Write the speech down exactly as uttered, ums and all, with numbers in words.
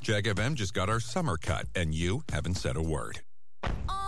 Jag F M just got our summer cut, and you haven't said a word.